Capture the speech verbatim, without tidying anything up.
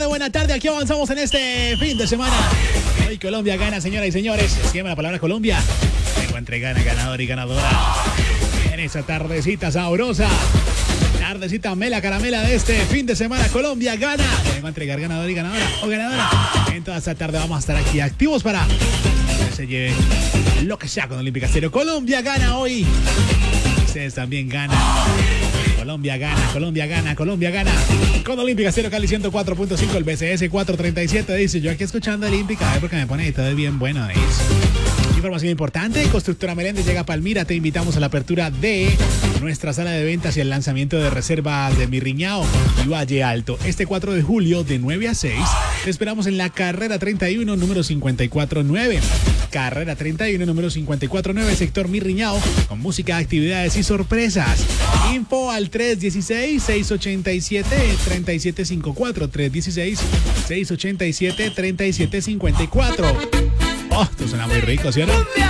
Buena tarde, aquí avanzamos en este fin de semana. Hoy Colombia gana, señoras y señores. Se llama la palabra Colombia. Vengo a entregar a ganador y ganadora en esta tardecita sabrosa. Tardecita mela caramela de este fin de semana. Colombia gana. Vengo a entregar ganador y ganadora o ganadora. En toda esta tarde vamos a estar aquí activos para que se lleve lo que sea con Olímpica Estéreo. Colombia gana hoy. Ustedes también ganan. Colombia gana, Colombia gana, Colombia gana. Con Olímpica Estéreo Cali ciento cuatro punto cinco, el B C S cuatrocientos treinta y siete dice, yo aquí escuchando Olímpica, a ver porque me pone y todo bien bueno. ¿Veis? Información importante, Constructora Meléndez llega a Palmira, te invitamos a la apertura de nuestra sala de ventas y el lanzamiento de reservas de Mirriñao y Valle Alto. Este cuatro de julio de nueve a seis, te esperamos en la carrera treinta y uno, número cincuenta y cuatro nueve. Carrera treinta y uno, número cincuenta y cuatro nueve, sector Mirriñao, con música, actividades y sorpresas. Info al tres uno seis, seis ocho siete, tres siete cinco cuatro, tres uno seis, seis ocho siete, tres siete cinco cuatro. Oh, esto suena muy rico, ¿sí o no?